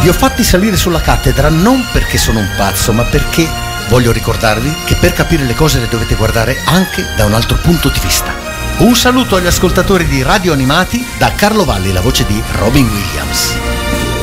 Vi ho fatti salire sulla cattedra non perché sono un pazzo, ma perché voglio ricordarvi che per capire le cose le dovete guardare anche da un altro punto di vista. Un saluto agli ascoltatori di Radio Animati da Carlo Valli, la voce di Robin Williams.